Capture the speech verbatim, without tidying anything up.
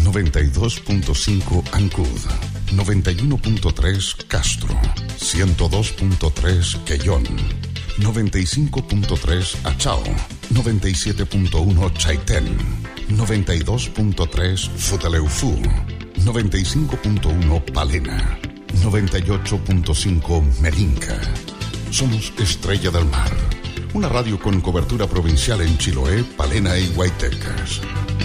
noventa y dos punto cinco Ancud, noventa y uno punto tres Castro, ciento dos punto tres Quellón, noventa y cinco punto tres Achao, noventa y siete punto uno Chaitén, noventa y dos punto tres Futaleufú, noventa y cinco punto uno Palena, noventa y ocho punto cinco Melinca. Somos Estrella del Mar, una radio con cobertura provincial en Chiloé, Palena y Huaytecas.